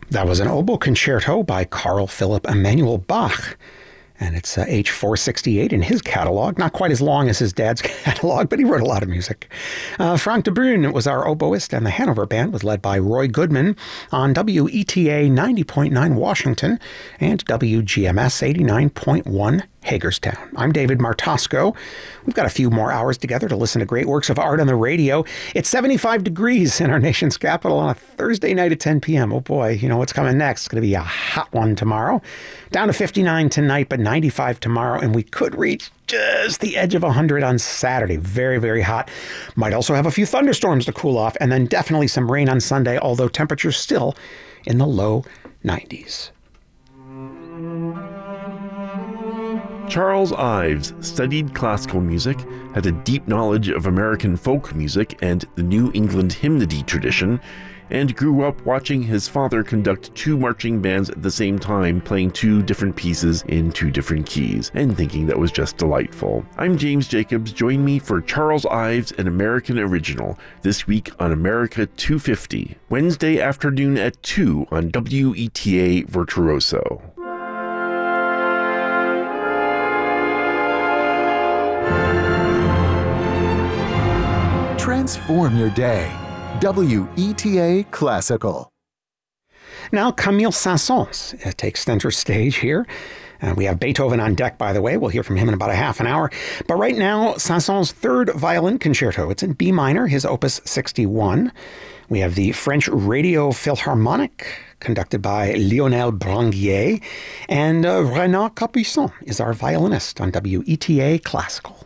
That was an oboe concerto by Carl Philipp Emanuel Bach. And it's age 468 in his catalog. Not quite as long as his dad's catalog, but he wrote a lot of music. Frank de Bruyn was our oboist, and the Hanover Band was led by Roy Goodman on WETA 90.9 Washington and WGMS 89.1 Hagerstown. I'm David Martosco. We've got a few more hours together to listen to great works of art on the radio. It's 75 degrees in our nation's capital on a Thursday night at 10 p.m. Oh boy, you know what's coming next. It's going to be a hot one tomorrow. Down to 59 tonight, but 95 tomorrow, and we could reach just the edge of 100 on Saturday. Very, very hot. Might also have a few thunderstorms to cool off, and then definitely some rain on Sunday, although temperatures still in the low 90s. Charles Ives studied classical music, had a deep knowledge of American folk music and the New England hymnody tradition, and grew up watching his father conduct two marching bands at the same time, playing two different pieces in two different keys, and thinking that was just delightful. I'm James Jacobs. Join me for Charles Ives, an American Original, this week on America 250, Wednesday afternoon at 2 on WETA Virtuoso. Transform your day. WETA Classical. Now, Camille Saint-Saëns takes center stage here. We have Beethoven on deck, by the way. We'll hear from him in about a half an hour. But right now, Saint-Saëns' third violin concerto. It's in B minor, his opus 61. We have the French Radio Philharmonic, conducted by Lionel Branguier. And Renard Capuçon is our violinist on WETA Classical.